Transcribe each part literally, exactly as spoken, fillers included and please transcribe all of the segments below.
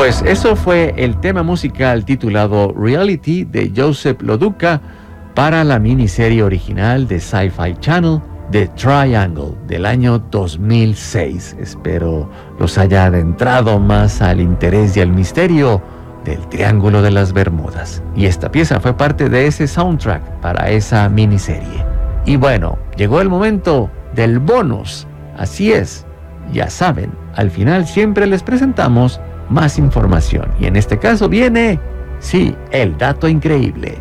Pues eso fue el tema musical titulado Reality de Joseph Loduca para la miniserie original de Sci-Fi Channel The Triangle del año dos mil seis. Espero los haya adentrado más al interés y al misterio del Triángulo de las Bermudas. Y esta pieza fue parte de ese soundtrack para esa miniserie. Y bueno, llegó el momento del bonus. Así es, ya saben, al final siempre les presentamos más información. Y en este caso viene, sí, el dato increíble.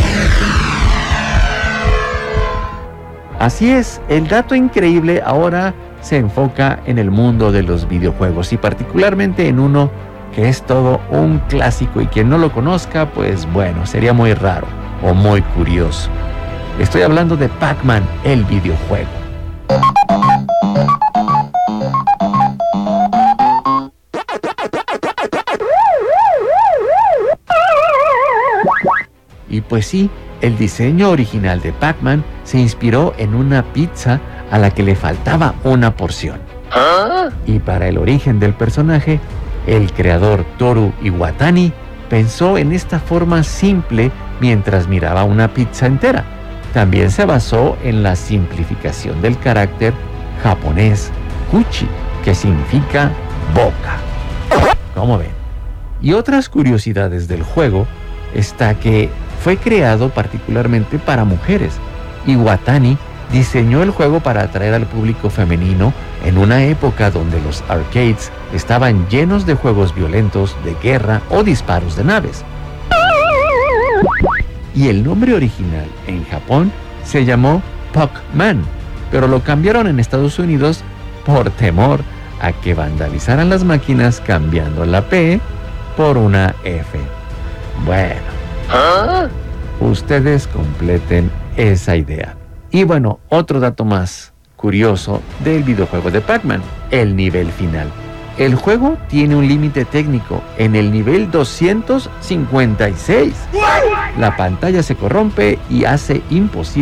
Así es, el dato increíble ahora se enfoca en el mundo de los videojuegos y particularmente en uno que es todo un clásico y quien no lo conozca, pues bueno, sería muy raro o muy curioso. Estoy hablando de Pac-Man, el videojuego. Y pues sí, el diseño original de Pac-Man se inspiró en una pizza a la que le faltaba una porción. ¿Ah? Y para el origen del personaje, el creador Toru Iwatani pensó en esta forma simple mientras miraba una pizza entera. También se basó en la simplificación del carácter japonés Kuchi, que significa boca. ¿Cómo ven? Y otras curiosidades del juego está que fue creado particularmente para mujeres. Iwatani diseñó el juego para atraer al público femenino en una época donde los arcades estaban llenos de juegos violentos, de guerra o disparos de naves. Y el nombre original en Japón se llamó Pac-Man, pero lo cambiaron en Estados Unidos por temor a que vandalizaran las máquinas cambiando la P por una F. Bueno, ¿ah? Ustedes completen esa idea. Y bueno, otro dato más curioso del videojuego de Pac-Man, el nivel final. El juego tiene un límite técnico en el nivel doscientos cincuenta y seis. La pantalla se corrompe y hace imposible